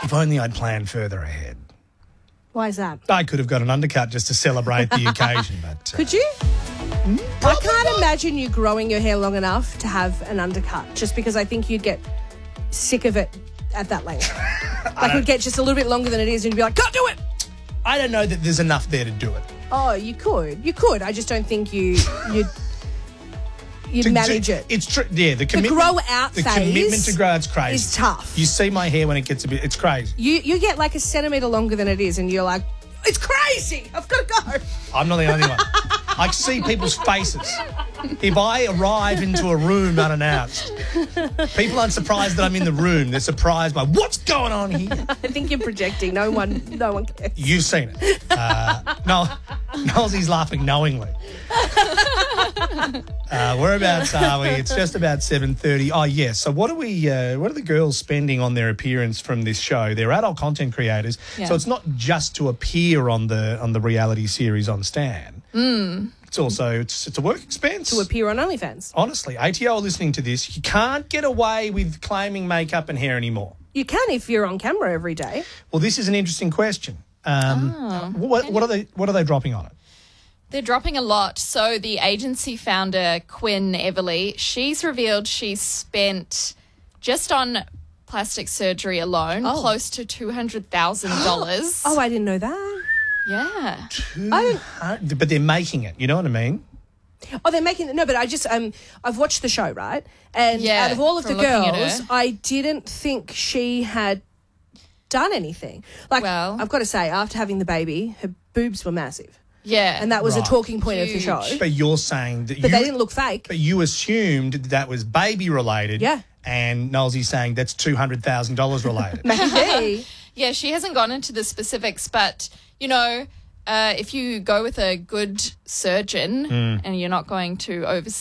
If only I'd planned further ahead. Why is that? I could have got an undercut just to celebrate the occasion, but... Could you? I can't imagine you growing your hair long enough to have an undercut, just because I think you'd get sick of it at that length. Like, it would get just a little bit longer than it is and you'd be like, can't do it! I don't know that there's enough there to do it. Oh, you could. You could. I just don't think you'd manage it. It's true. Yeah, the commitment. grow out the phase commitment to grow out's crazy. is tough. You see my hair when it gets a bit. It's crazy. You get like a centimetre longer than it is and you're like, it's crazy. I've got to go. I'm not the only one. I see people's faces. If I arrive into a room unannounced, people aren't surprised that I'm in the room. They're surprised by what's going on here. I think you're projecting. No one cares. You've seen it. No, Nolsey's laughing knowingly. Whereabouts are we? It's just about 7:30. Oh, yes. So what are the girls spending on their appearance from this show? They're adult content creators, so it's not just to appear on the reality series on Stan. It's also it's a work expense. To appear on OnlyFans. Honestly, ATO are listening to this. You can't get away with claiming makeup and hair anymore. You can if you're on camera every day. Well, this is an interesting question. What are they dropping on it? They're dropping a lot. So the agency founder, Quinn Everly, she's revealed she's spent just on plastic surgery alone close to $200,000. Oh, I didn't know that. Yeah. But they're making it. You know what I mean? Oh, they're making it. No, but I just I've watched the show, right? And Yeah, out of all of the from looking at girls, her. I didn't think she had done anything. Like, Well- I've got to say, after having the baby, her boobs were massive. Yeah. And that was Right. a talking point of the Huge. show. But you're saying that But they didn't look fake. But you assumed that was baby related. Yeah. And Nolsey's saying that's $200,000 related. Maybe. Yeah, she hasn't gone into the specifics, but, if you go with a good surgeon and you're not going to oversee